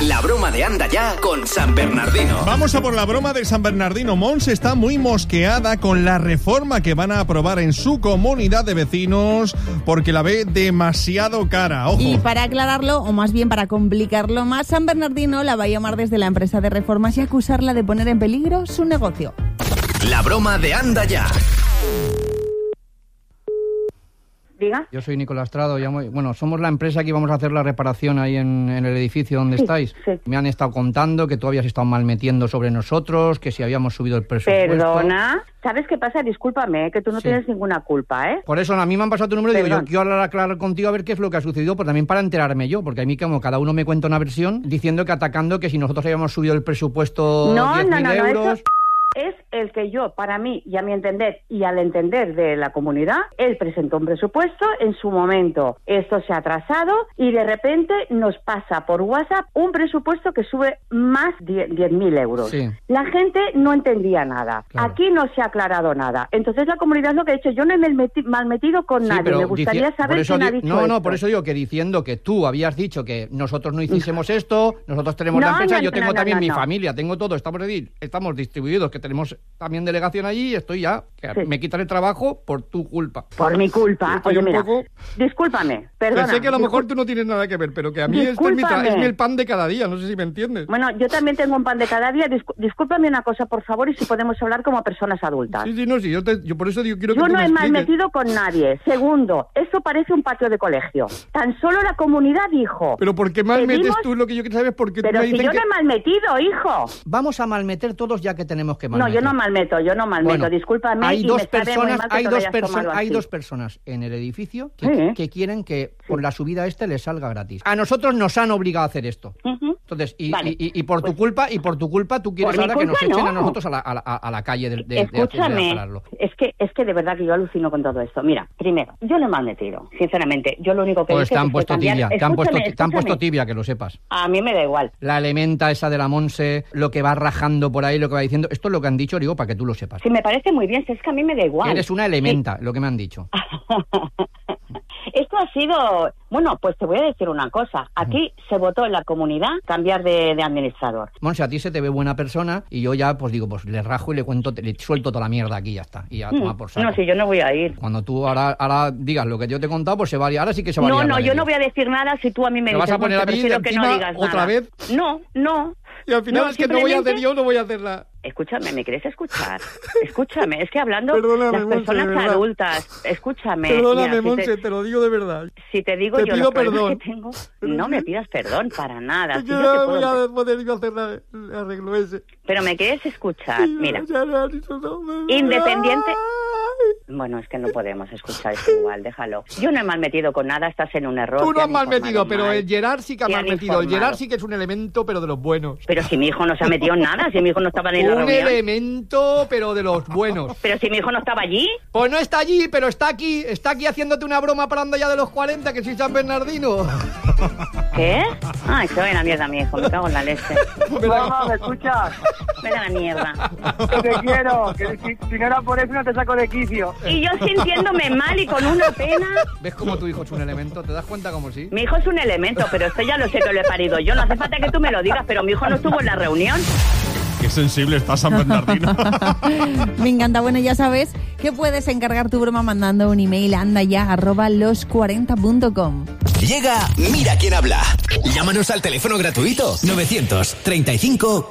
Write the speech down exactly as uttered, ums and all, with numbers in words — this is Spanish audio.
La broma de Anda Ya con San Bernardino. Vamos a por la broma de San Bernardino. Mons está muy mosqueada con la reforma que van a aprobar en su comunidad de vecinos porque la ve demasiado cara. Ojo. Y para aclararlo, o más bien para complicarlo más, San Bernardino la va a llamar desde la empresa de reformas y acusarla de poner en peligro su negocio. La broma de Anda Ya. Diga. Yo soy Nicolás Trado, llamo, bueno, somos la empresa que íbamos a hacer la reparación ahí en, en el edificio donde Sí, estáis. sí. Me han estado contando que tú habías estado mal metiendo sobre nosotros, que si habíamos subido el presupuesto. Perdona. ¿Sabes qué pasa? Discúlpame, que tú no Sí. tienes ninguna culpa, ¿eh? Por eso a mí me han pasado tu número y digo, yo Perdón. quiero hablar claro contigo a ver qué es lo que ha sucedido, pues también para enterarme yo, porque a mí como cada uno me cuenta una versión diciendo que atacando que si nosotros habíamos subido el presupuesto No, diez mil no, no, no, euros... eso es el que yo, para mí y a mi entender y al entender de la comunidad, él presentó un presupuesto en su momento. Esto se ha atrasado y de repente nos pasa por WhatsApp un presupuesto que sube más de diez mil euros. Sí. La gente no entendía nada. Claro. Aquí no se ha aclarado nada. Entonces la comunidad lo que ha dicho, yo no me he meti- mal metido con Sí, nadie. pero Me gustaría dici- saber por eso quién ha di- dicho No, no, esto. por eso digo que diciendo que tú habías dicho que nosotros no hiciésemos esto, nosotros tenemos No, la empresa, no, yo no, tengo no, también no, mi no. familia, tengo todo, estamos, allí, estamos distribuidos, que tenemos también delegación allí y estoy ya, que Sí. me quitan el trabajo por tu culpa. Por mi culpa. Estoy Oye, un mira, poco- discúlpame, perdona. Pensé que a lo mejor discul- tú no tienes nada que ver, pero que a mí esto es, mi tra- Discúlpame. es mi el pan de cada día, no sé si me entiendes. Bueno, yo también tengo un pan de cada día. Discu- discúlpame una cosa, por favor, y si podemos hablar como personas adultas. Sí, sí, no, sí, yo, te- yo por eso digo, quiero que Yo tú no me he mal expliques. metido con nadie. Segundo, esto parece un patio de colegio. Tan solo la comunidad dijo... Pero ¿por qué mal metes pedimos- tú lo que yo quiero saber? Porque tú Pero me si dicen yo que... no he mal metido, hijo. Vamos a malmeter todos ya que tenemos que No, malmeter. yo no malmeto, yo no malmeto. Bueno, Discúlpame. hay y dos me sabe muy personas, mal que hay te lo dos hayas personas, tomado hay así. dos personas en el edificio que, Sí. que quieren que por la subida este les salga gratis. A nosotros nos han obligado a hacer esto. Ujú. Entonces, y, Vale. y- y- y por tu Pues- culpa, y por tu culpa, tú quieres Por mi ahora que nos culpa, echen a no. nosotros a la, a la- a la calle de, de, de- Escúchame, de aclararlo. es que es que de verdad que yo alucino con todo esto. Mira, primero, yo no he mal metido, sinceramente. Yo lo único que Pues dije te han fue puesto cambiar- tibia, te han puesto, Escúchame, te han puesto escúchame. tibia, que lo sepas. A mí me da igual. La elementa esa de la Monse, lo que va rajando por ahí, lo que va diciendo, esto es lo que han dicho, digo, para que tú lo sepas. Si me parece muy bien, si es que a mí me da igual. Eres una elementa, lo que me han dicho. Esto ha sido... Bueno, pues te voy a decir una cosa. Aquí se votó en la comunidad cambiar de, de administrador. Monse, a ti se te ve buena persona y yo ya, pues digo, pues le rajo y le cuento, le suelto toda la mierda aquí y ya está. Y ya toma por saco. No, si yo no voy a ir. Cuando tú ahora, ahora digas lo que yo te he contado, pues se va a liar. Ahora sí que se va a No, liar. no, la yo de no Dios. voy a decir nada si tú a mí me ¿Me vas dices... a poner "Monse, a mí prefiero que no encima digas otra nada". vez? No, no. Y al final No, es que no voy a hacer simplemente- yo, no voy a hacer nada. Escúchame, ¿me quieres escuchar? Escúchame, es que hablando Perdóname, las Monse, personas de verdad. adultas, escúchame. Perdóname, mira, si Monse, te, te lo digo de verdad. si te digo te yo pido los problemas perdón. que tengo, Pero no sí. me pidas perdón para nada. Es si que yo no te voy puedo- a poder yo hacer la- el arreglo ese. Pero me quieres escuchar, mira. Ya lo has dicho todo. Independiente- Ay. Bueno, es que no podemos escuchar esto igual, déjalo. Yo no he mal metido con nada, estás en un error. Tú te no has han mal informado metido, pero mal. el Gerard sí que ha Te mal han metido. El informado. Gerard sí que es un elemento, pero de los buenos. Pero si mi hijo no se ha metido en nada, si mi hijo no estaba en la Un reunión. elemento, pero de los buenos. Pero si mi hijo no estaba allí. Pues no está allí, pero está aquí. Está aquí haciéndote una broma para andar ya de los cuarenta, que soy San Bernardino. ¿Qué? Ay, que vaya la mierda, mi hijo, me cago en la leche. Mamá, ¿me escuchas? Vete a la mierda. Que te quiero, que si, si no era por eso no te saco de quicio. Y yo sintiéndome mal y con una pena. ¿Ves cómo tu hijo es un elemento? ¿Te das cuenta como sí? Mi hijo es un elemento, pero esto ya lo sé que lo he parido yo. No hace falta que tú me lo digas, pero mi hijo no estuvo en la reunión. Qué sensible está San Bernardino. Me encanta. Bueno, ya sabes que puedes encargar tu broma mandando un email a andaya arroba los cuarenta punto com. Llega Mira quién habla. Llámanos al teléfono gratuito novecientos treinta y cinco